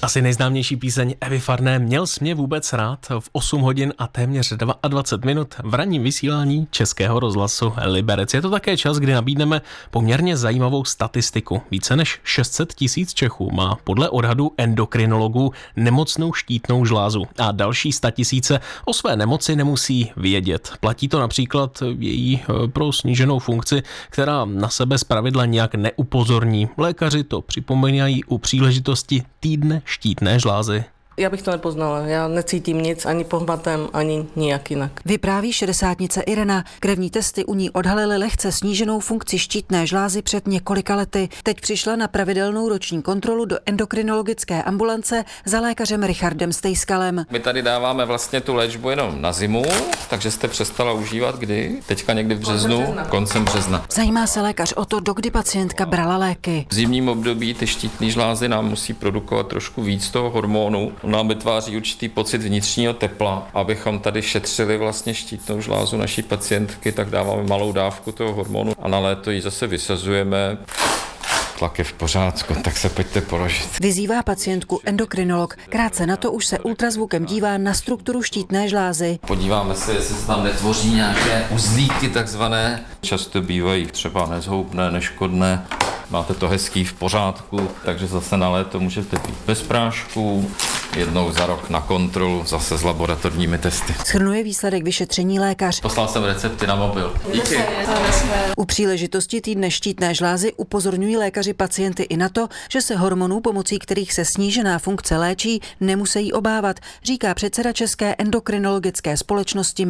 Asi nejznámější píseň Evy Farné Měl jsi mě vůbec rád v 8 hodin a téměř 22 minut v ranním vysílání Českého rozhlasu Liberec. Je to také čas, kdy nabídneme poměrně zajímavou statistiku. Více než 600 000 Čechů má podle odhadu endokrinologů nemocnou štítnou žlázu a další 100 000 o své nemoci nemusí vědět. Platí to například její pro sníženou funkci, která na sebe zpravidla nějak neupozorní. Lékaři to připomínají u příležitosti týdne štítné žlázy. Já bych to nepoznala, já necítím nic ani po hmatem, ani nijak jinak. Vypráví šedesátnice Irena. Krevní testy u ní odhalily lehce sníženou funkci štítné žlázy před několika lety. Teď přišla na pravidelnou roční kontrolu do endokrinologické ambulance za lékařem Richardem Stejskalem. My tady dáváme vlastně tu léčbu jenom na zimu, takže jste přestala užívat kdy? Teďka někdy v březnu, koncem března. Zajímá se lékař o to, dokdy pacientka brala léky. V zimním období ty štítné žlázy nám musí produkovat trošku víc toho hormonu. Nám vytváří určitý pocit vnitřního tepla. Abychom tady šetřili vlastně štítnou žlázu naší pacientky, tak dáváme malou dávku toho hormonu a na léto ji zase vysazujeme. Tlak je v pořádku, tak se pojďte položit. Vyzývá pacientku endokrinolog. Krátce na to už se ultrazvukem dívá na strukturu štítné žlázy. Podíváme se, jestli se tam netvoří nějaké uzlíky takzvané. Často bývají třeba nezhoubné, neškodné. Máte to hezký v pořádku, takže zase na léto můžete být bez prášků. Jednou za rok na kontrolu, zase s laboratorními testy. Shrnuje výsledek vyšetření lékař. Poslal jsem recepty na mobil. Díky. U příležitosti týdne štítné žlázy upozorňují lékaři pacienty i na to, že se hormonů, pomocí kterých se snížená funkce léčí, nemusí obávat, říká předseda České endokrinologické společnosti